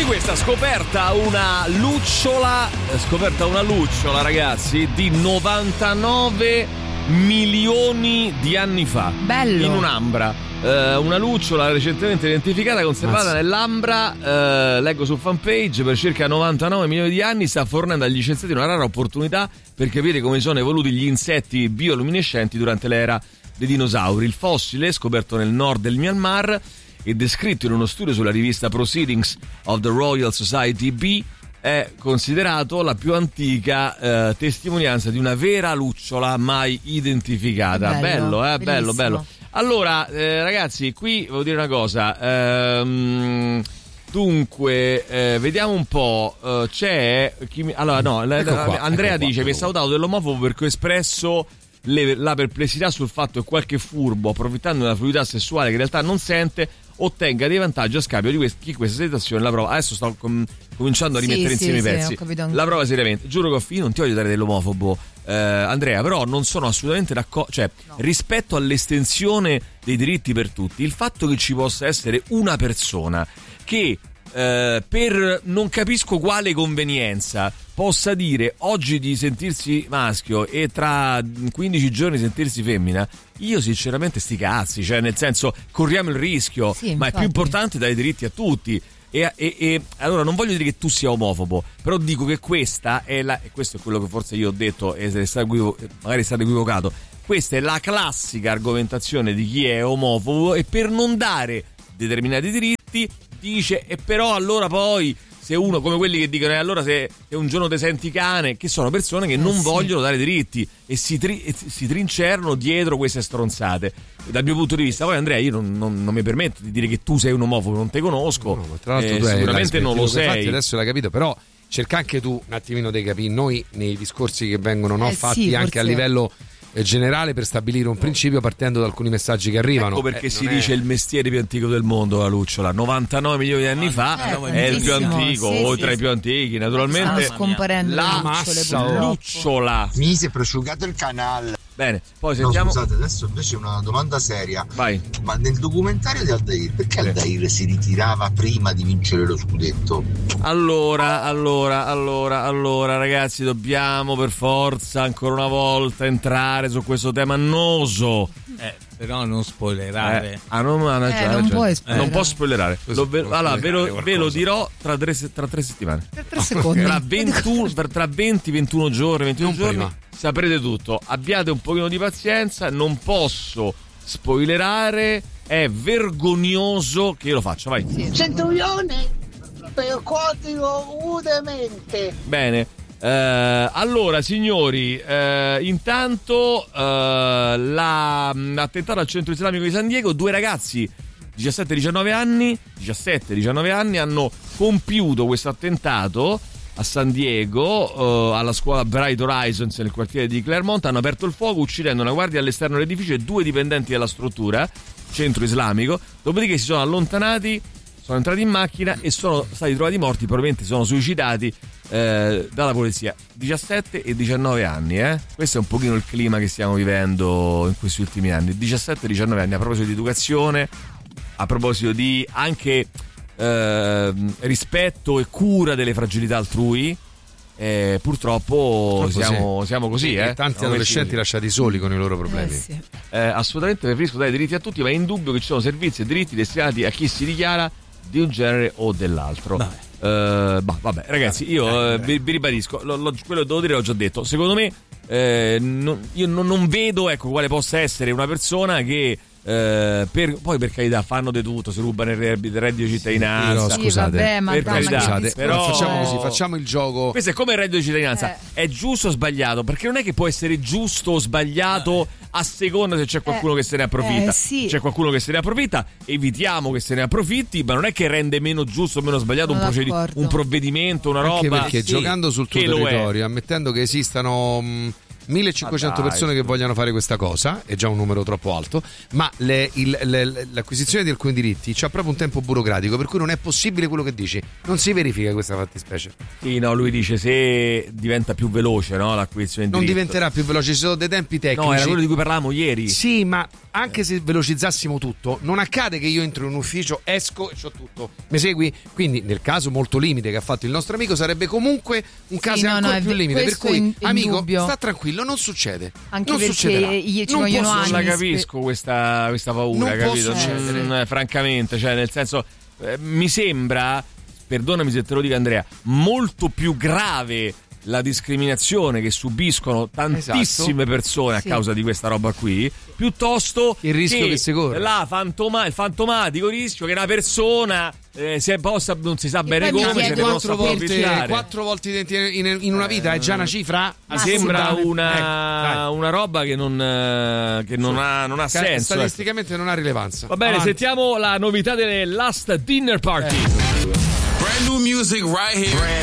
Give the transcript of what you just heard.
Senti questa, scoperta una lucciola, ragazzi, di 99 milioni di anni fa. Bello. In un'ambra. Una lucciola recentemente identificata, conservata nell'ambra, leggo su fanpage, per circa 99 milioni di anni sta fornendo agli scienziati una rara opportunità per capire come sono evoluti gli insetti bioluminescenti durante l'era dei dinosauri. Il fossile, scoperto nel nord del Myanmar e descritto in uno studio sulla rivista Proceedings of the Royal Society B, è considerato la più antica testimonianza di una vera lucciola mai identificata. Bello. Allora, ragazzi, qui volevo dire una cosa. Dunque, vediamo un po'. C'è chi Andrea dice: mi è salutato dell'omofobo perché ho espresso la perplessità sul fatto che qualche furbo, approfittando della fluidità sessuale che in realtà non sente, ottenga dei vantaggi a scapito di chi questa situazione la prova. Adesso sto cominciando a rimettere insieme i pezzi. La prova seriamente. Giuro che io non ti voglio dare dell'omofobo, Andrea, però non sono assolutamente d'accordo. Cioè, rispetto all'estensione dei diritti per tutti, il fatto che ci possa essere una persona che per non capisco quale convenienza possa dire oggi di sentirsi maschio e tra 15 giorni sentirsi femmina, io sinceramente sti cazzi, cioè nel senso, corriamo il rischio, ma è più importante dare diritti a tutti. E allora non voglio dire che tu sia omofobo, però dico che questa è e questo è quello che forse io ho detto e magari è stato equivocato, questa è la classica argomentazione di chi è omofobo e per non dare determinati diritti dice e però allora poi se uno, come quelli che dicono allora se un giorno te senti cane, che sono persone che non vogliono dare diritti e si trincerano dietro queste stronzate. Dal mio punto di vista, poi Andrea, io non mi permetto di dire che tu sei un omofobo, non te conosco, no, tra l'altro tu sicuramente non lo sei. Infatti adesso l'hai capito, però cerca anche tu un attimino di capire noi nei discorsi che vengono fatti anche a livello generale per stabilire un principio partendo da alcuni messaggi che arrivano. Ecco perché si dice il mestiere più antico del mondo, la lucciola. 99 milioni di anni fa è il più antico, o tra i più antichi, naturalmente. Stanno scomparendo la lucciola. Mi si è prosciugato il canale. Bene, poi sentiamo. No, scusate, adesso invece una domanda seria. Vai. Ma nel documentario di Aldair, perché Aldair si ritirava prima di vincere lo scudetto? Allora, ragazzi, dobbiamo per forza ancora una volta entrare su questo tema annoso. Però non spoilerare. Non può spoilerare. Ve lo dirò tra 3 settimane. Per 3 secondi. Tra 20-21 giorni, saprete tutto. Abbiate un pochino di pazienza, non posso spoilerare, è vergognoso che io lo faccia, vai. 100 milioni per codico udemente. Bene. Allora signori, intanto l'attentato al centro islamico di San Diego, 2 ragazzi 17-19 anni hanno compiuto questo attentato a San Diego, alla scuola Bright Horizons nel quartiere di Claremont. Hanno aperto il fuoco uccidendo una guardia all'esterno dell'edificio e 2 dipendenti della struttura centro islamico, dopodiché si sono allontanati, sono entrati in macchina e sono stati trovati morti, probabilmente sono suicidati dalla polizia. 17 e 19 anni, questo è un pochino il clima che stiamo vivendo in questi ultimi anni. 17-19 anni, a proposito di educazione, a proposito di anche rispetto e cura delle fragilità altrui, purtroppo siamo così, tanti adolescenti lasciati soli con i loro problemi. Assolutamente preferisco dare diritti a tutti, ma è indubbio che ci sono servizi e diritti destinati a chi si dichiara di un genere o dell'altro. Vabbè, ragazzi, io vi ribadisco, quello che devo dire l'ho già detto. Secondo me io non vedo quale possa essere una persona che poi per carità fanno di tutto, si rubano il reddito di cittadinanza. Scusate, scusate, però facciamo così, facciamo il gioco. Questo è come il reddito di cittadinanza, è giusto o sbagliato? Perché non è che può essere giusto o sbagliato a seconda se c'è qualcuno che se ne approfitta. C'è qualcuno che se ne approfitta, evitiamo che se ne approfitti, ma non è che rende meno giusto o meno sbagliato un provvedimento, una roba. Anche perché giocando sul tuo territorio, ammettendo che esistano 1500 persone che vogliono fare questa cosa, è già un numero troppo alto, ma l'acquisizione di alcuni diritti c'ha proprio un tempo burocratico, per cui non è possibile quello che dici, non si verifica questa fattispecie. Sì, no, lui dice se diventa più veloce, no, l'acquisizione di non diritto. diventerà più veloce, ci sono dei tempi tecnici. No, era quello di cui parlavamo ieri. Sì, ma anche se velocizzassimo tutto, non accade che io entro in un ufficio, esco e c'ho tutto. Mi segui? Quindi nel caso molto limite che ha fatto il nostro amico sarebbe comunque un caso ancora più limite, per cui amico, sta tranquillo, non succede. Anche non perché succederà. ci vogliono anni. Non la capisco questa paura, non capito? Può succedere. Francamente, cioè nel senso mi sembra, perdonami se te lo dico Andrea, molto più grave la discriminazione che subiscono tantissime persone a causa di questa roba qui, piuttosto il rischio che si corre, il fantomatico rischio che una persona non si sa bene come se ne possa approfittare. 4 volte in una vita è già una cifra. Sembra una roba che non ha senso. Statisticamente non ha rilevanza. Va bene, sentiamo la novità delle Last Dinner Party. Brand new music right here.